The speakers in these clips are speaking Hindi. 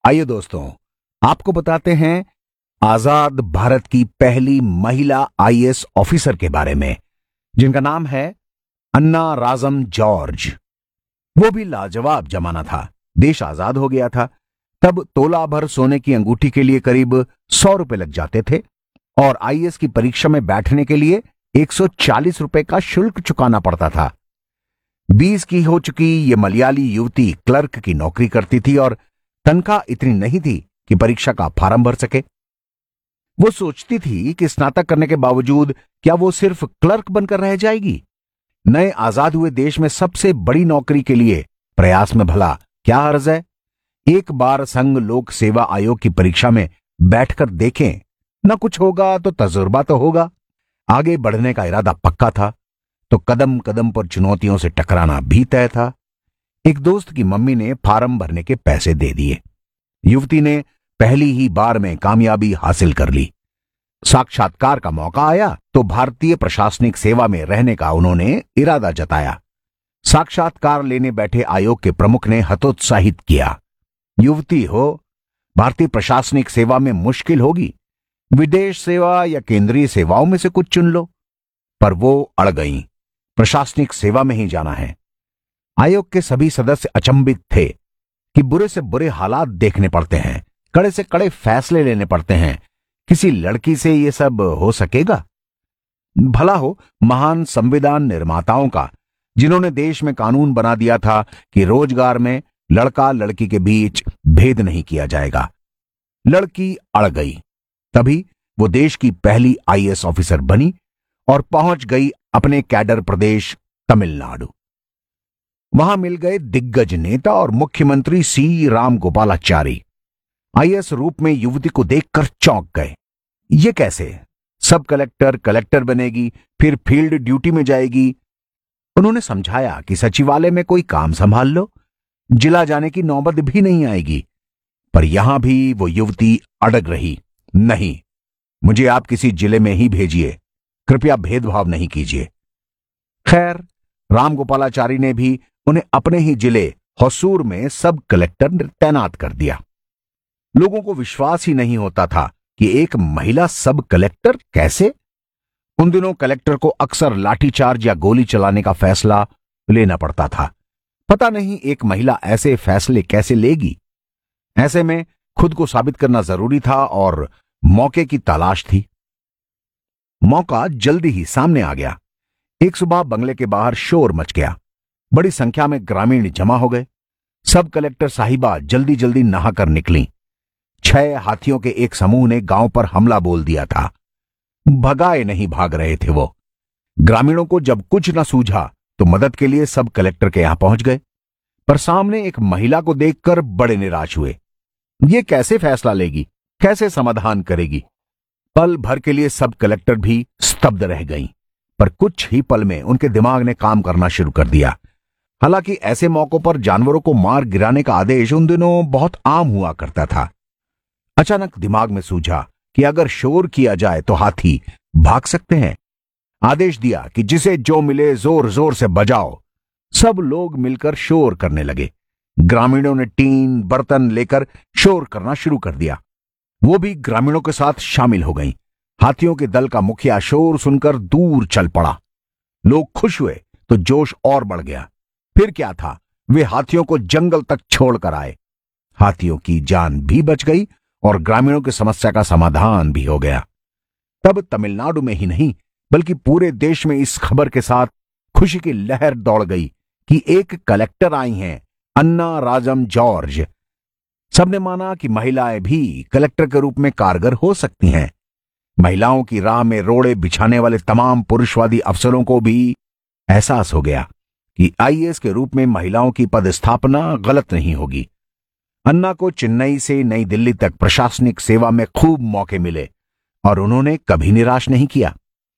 आइए दोस्तों, आपको बताते हैं आजाद भारत की पहली महिला आईएएस ऑफिसर के बारे में, जिनका नाम है अन्ना राजम जॉर्ज। वो भी लाजवाब जमाना था। देश आजाद हो गया था। तब तोला भर सोने की अंगूठी के लिए करीब 100 रुपए लग जाते थे और आईएएस की परीक्षा में बैठने के लिए 140 रुपए का शुल्क चुकाना पड़ता था। 20 की हो चुकी ये मलयाली युवती क्लर्क की नौकरी करती थी और तनख्वाह इतनी नहीं थी कि परीक्षा का फार्म भर सके। वो सोचती थी कि स्नातक करने के बावजूद क्या वो सिर्फ क्लर्क बनकर रह जाएगी। नए आजाद हुए देश में सबसे बड़ी नौकरी के लिए प्रयास में भला क्या हर्ज है। एक बार संघ लोक सेवा आयोग की परीक्षा में बैठकर देखें, न कुछ होगा तो तजुर्बा तो होगा। आगे बढ़ने का इरादा पक्का था तो कदम कदम पर चुनौतियों से टकराना भी तय था। एक दोस्त की मम्मी ने फार्म भरने के पैसे दे दिए। युवती ने पहली ही बार में कामयाबी हासिल कर ली। साक्षात्कार का मौका आया तो भारतीय प्रशासनिक सेवा में रहने का उन्होंने इरादा जताया। साक्षात्कार लेने बैठे आयोग के प्रमुख ने हतोत्साहित किया, युवती हो, भारतीय प्रशासनिक सेवा में मुश्किल होगी, विदेश सेवा या केंद्रीय सेवाओं में से कुछ चुन लो। पर वो अड़ गईं, प्रशासनिक सेवा में ही जाना है। आयोग के सभी सदस्य अचंभित थे कि बुरे से बुरे हालात देखने पड़ते हैं, कड़े से कड़े फैसले लेने पड़ते हैं। किसी लड़की से ये सब हो सकेगा? भला हो महान संविधान निर्माताओं का, जिन्होंने देश में कानून बना दिया था कि रोजगार में लड़का लड़की के बीच भेद नहीं किया जाएगा। लड़की अड़ गई। तभी वो देश की पहली आईएएस ऑफिसर बनी और पहुंच गई अपने कैडर प्रदेश तमिलनाडु। वहां मिल गए दिग्गज नेता और मुख्यमंत्री सी रामगोपालाचारी। आईएएस रूप में युवती को देखकर चौंक गए। ये कैसे? सब कलेक्टर कलेक्टर बनेगी, फिर फील्ड ड्यूटी में जाएगी। उन्होंने समझाया कि सचिवालय में कोई काम संभाल लो, जिला जाने की नौबत भी नहीं आएगी। पर यहां भी वो युवती अड़ग रही, नहीं, मुझे आप किसी जिले में ही भेजिए, कृपया भेदभाव नहीं कीजिए। खैर, रामगोपालाचारी ने भी उन्हें अपने ही जिले होसूर में सब कलेक्टर तैनात कर दिया। लोगों को विश्वास ही नहीं होता था कि एक महिला सब कलेक्टर कैसे? उन दिनों कलेक्टर को अक्सर लाठीचार्ज या गोली चलाने का फैसला लेना पड़ता था। पता नहीं एक महिला ऐसे फैसले कैसे लेगी। ऐसे में खुद को साबित करना जरूरी था और मौके की तलाश थी। मौका जल्दी ही सामने आ गया। एक सुबह बंगले के बाहर शोर मच गया। बड़ी संख्या में ग्रामीण जमा हो गए। सब कलेक्टर साहिबा जल्दी जल्दी नहाकर निकलीं। 6 हाथियों के एक समूह ने गांव पर हमला बोल दिया था। भगाए नहीं भाग रहे थे वो। ग्रामीणों को जब कुछ न सूझा तो मदद के लिए सब कलेक्टर के यहां पहुंच गए। पर सामने एक महिला को देखकर बड़े निराश हुए। ये कैसे फैसला लेगी, कैसे समाधान करेगी? पल भर के लिए सब कलेक्टर भी स्तब्ध रह गईं। पर कुछ ही पल में उनके दिमाग ने काम करना शुरू कर दिया। हालांकि ऐसे मौकों पर जानवरों को मार गिराने का आदेश उन दिनों बहुत आम हुआ करता था। अचानक दिमाग में सूझा कि अगर शोर किया जाए तो हाथी भाग सकते हैं। आदेश दिया कि जिसे जो मिले जोर जोर से बजाओ। सब लोग मिलकर शोर करने लगे। ग्रामीणों ने टीन बर्तन लेकर शोर करना शुरू कर दिया। वो भी ग्रामीणों के साथ शामिल हो गईं। हाथियों के दल का मुखिया शोर सुनकर दूर चल पड़ा। लोग खुश हुए तो जोश और बढ़ गया। फिर क्या था, वे हाथियों को जंगल तक छोड़कर आए। हाथियों की जान भी बच गई और ग्रामीणों की समस्या का समाधान भी हो गया। तब तमिलनाडु में ही नहीं बल्कि पूरे देश में इस खबर के साथ खुशी की लहर दौड़ गई कि एक कलेक्टर आई हैं, अन्ना राजम जॉर्ज। सबने माना कि महिलाएं भी कलेक्टर के रूप में कारगर हो सकती हैं। महिलाओं की राह में रोड़े बिछाने वाले तमाम पुरुषवादी अफसरों को भी एहसास हो गया कि आईएएस के रूप में महिलाओं की पदस्थापना गलत नहीं होगी। अन्ना को चेन्नई से नई दिल्ली तक प्रशासनिक सेवा में खूब मौके मिले और उन्होंने कभी निराश नहीं किया।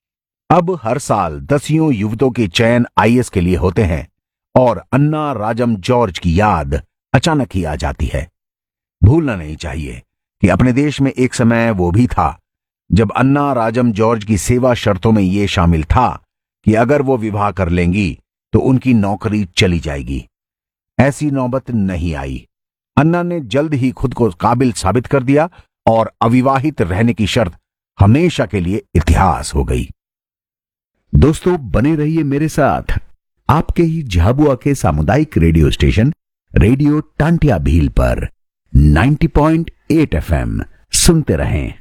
अब हर साल दसियों युवकों के चयन आईएएस के लिए होते हैं और अन्ना राजम जॉर्ज की याद अचानक ही आ जाती है। भूलना नहीं चाहिए कि अपने देश में एक समय वो भी था जब अन्ना राजम जॉर्ज की सेवा शर्तों में ये शामिल था कि अगर वो विवाह कर लेंगी तो उनकी नौकरी चली जाएगी। ऐसी नौबत नहीं आई। अन्ना ने जल्द ही खुद को काबिल साबित कर दिया और अविवाहित रहने की शर्त हमेशा के लिए इतिहास हो गई। दोस्तों, बने रहिए मेरे साथ आपके ही झाबुआ के सामुदायिक radio station radio Tantia Bhil पर 90.8 FM सुनते रहें।